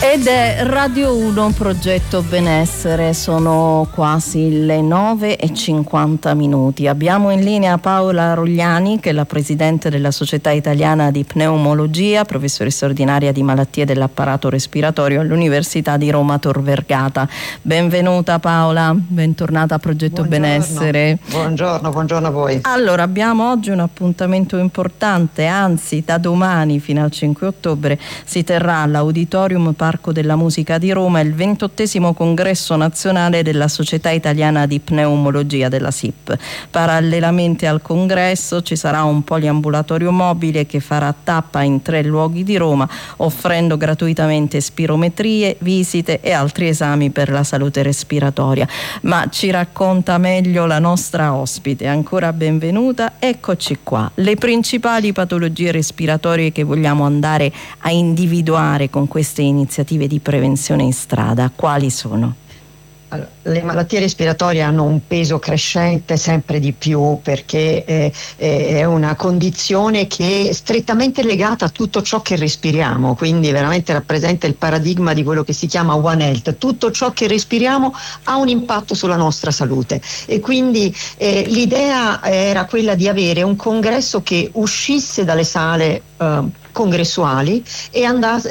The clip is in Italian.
Ed è Radio 1 Progetto Benessere, sono quasi le 9:50. Abbiamo in linea Paola Rogliani, che è la presidente della Società Italiana di Pneumologia, professoressa ordinaria di malattie dell'apparato respiratorio all'Università di Roma Tor Vergata. Benvenuta Paola, bentornata a Progetto Benessere. Buongiorno a voi. Allora, abbiamo oggi un appuntamento importante, anzi da domani fino al 5 ottobre si terrà all'Auditorium Parco della Musica di Roma il 28° congresso nazionale della Società Italiana di Pneumologia, della SIP. Parallelamente al congresso ci sarà un poliambulatorio mobile che farà tappa in 3 luoghi di Roma, offrendo gratuitamente spirometrie, visite e altri esami per la salute respiratoria. Ma ci racconta meglio la nostra ospite. Ancora benvenuta, eccoci qua. Le principali patologie respiratorie che vogliamo andare a individuare con queste iniziative di prevenzione in strada, quali sono? Allora, le malattie respiratorie hanno un peso crescente sempre di più, perché è una condizione che è strettamente legata a tutto ciò che respiriamo, quindi veramente rappresenta il paradigma di quello che si chiama One Health. Tutto ciò che respiriamo ha un impatto sulla nostra salute, e quindi l'idea era quella di avere un congresso che uscisse dalle sale congressuali e